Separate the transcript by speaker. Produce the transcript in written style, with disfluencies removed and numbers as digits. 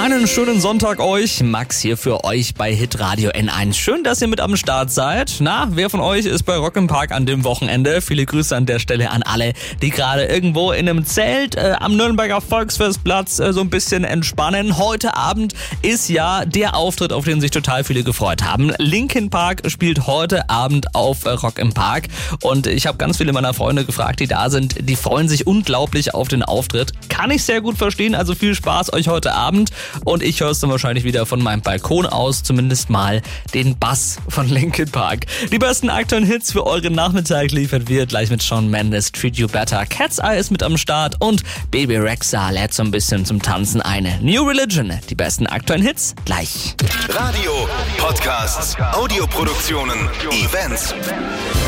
Speaker 1: Einen schönen Sonntag euch. Max hier für euch bei Hitradio N1. Schön, dass ihr mit am Start seid. Na, wer von euch ist bei Rock im Park an dem Wochenende? Viele Grüße an der Stelle an alle, die gerade irgendwo in einem Zelt am Nürnberger Volksfestplatz so ein bisschen entspannen. Heute Abend ist ja der Auftritt, auf den sich total viele gefreut haben. Linkin Park spielt heute Abend auf Rock im Park. Und ich habe ganz viele meiner Freunde gefragt, die da sind. Die freuen sich unglaublich auf den Auftritt. Kann ich sehr gut verstehen. Also viel Spaß euch heute Abend. Und ich höre es dann wahrscheinlich wieder von meinem Balkon aus, zumindest mal den Bass von Linkin Park. Die besten aktuellen Hits für euren Nachmittag liefert wir gleich mit Shawn Mendes, Treat You Better. Cat's Eye ist mit am Start und Baby Rexha lädt so ein bisschen zum Tanzen ein. New Religion, die besten aktuellen Hits gleich.
Speaker 2: Radio, Podcasts, Audioproduktionen, Events.